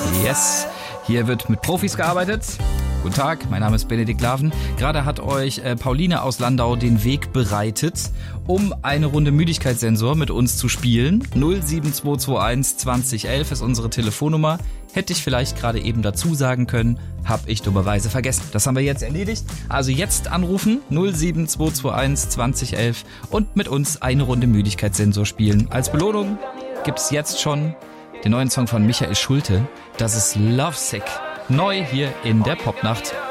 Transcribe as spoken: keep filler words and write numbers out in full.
Yes, hier wird mit Profis gearbeitet. Guten Tag, mein Name ist Benedikt Laven. Gerade hat euch äh, Pauline aus Landau den Weg bereitet, um eine Runde Müdigkeitssensor mit uns zu spielen. null sieben zwei zwei eins zwanzig elf ist unsere Telefonnummer. Hätte ich vielleicht gerade eben dazu sagen können, habe ich dummerweise vergessen. Das haben wir jetzt erledigt. Also jetzt anrufen, null sieben zwei zwei eins zwanzig elf und mit uns eine Runde Müdigkeitssensor spielen. Als Belohnung gibt's jetzt schon den neuen Song von Michael Schulte. Das ist Lovesick. Neu hier in der Popnacht.